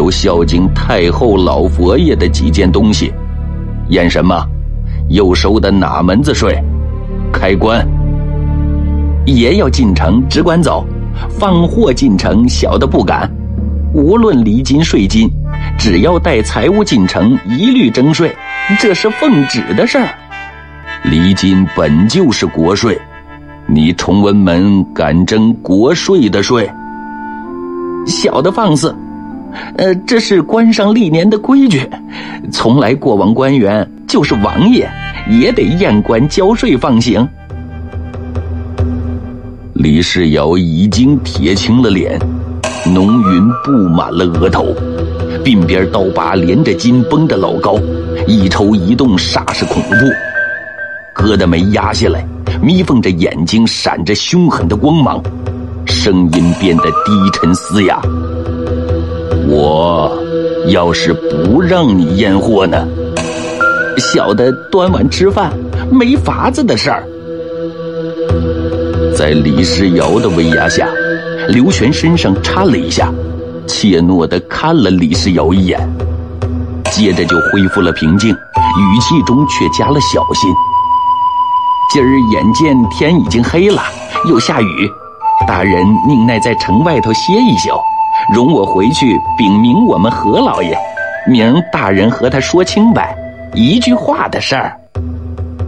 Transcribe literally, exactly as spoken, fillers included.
有孝敬太后老佛爷的几件东西。验什么？又收的哪门子税？开棺。爷要进城只管走，放货进城小的不敢。无论礼金税金，只要带财物进城一律征税，这是奉旨的事儿。礼金本就是国税，你崇文门敢征国税的税？小的放肆。呃，这是官上历年的规矩，从来过往官员就是王爷也得验官交税放行。李世尧已经铁青了脸，浓云布满了额头，鬓边刀疤连着筋绷得老高，一抽一动煞是恐怖。疙瘩眉压下来，眯缝着眼睛闪着凶狠的光芒，声音变得低沉嘶哑。我要是不让你验货呢？小的端碗吃饭没法子的事儿。在李世尧的威压下，刘玄身上颤了一下，怯懦地看了李世尧一眼，接着就恢复了平静，语气中却加了小心。今儿眼见天已经黑了，又下雨，大人宁耐在城外头歇一宿，容我回去禀明我们何老爷，明大人和他说清白，一句话的事儿。